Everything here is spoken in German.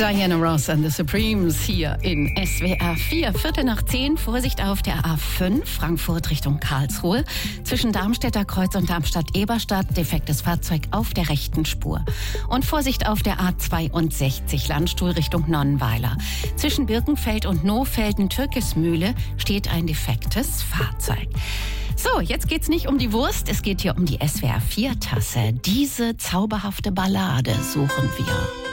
Diana Ross and the Supremes hier in SWR 4. 10:15, Vorsicht auf der A5, Frankfurt Richtung Karlsruhe. Zwischen Darmstädter Kreuz und Darmstadt-Eberstadt, defektes Fahrzeug auf der rechten Spur. Und Vorsicht auf der A62, Landstuhl Richtung Nonnenweiler. Zwischen Birkenfeld und Nohfelden-Türkismühle steht ein defektes Fahrzeug. So, jetzt geht's nicht um die Wurst, es geht hier um die SWR 4-Tasse. Diese zauberhafte Ballade suchen wir.